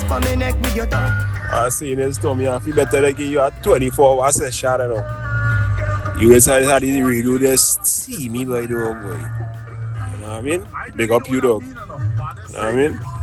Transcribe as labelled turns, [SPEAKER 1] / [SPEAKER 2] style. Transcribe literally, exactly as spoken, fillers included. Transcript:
[SPEAKER 1] for me neck with your tongue.
[SPEAKER 2] I see this Tommy, I feel better like you are twenty-four hours a shot at all. You decided how did you radio just see me by the way. You know what I mean? Big up you dog. You know what I mean?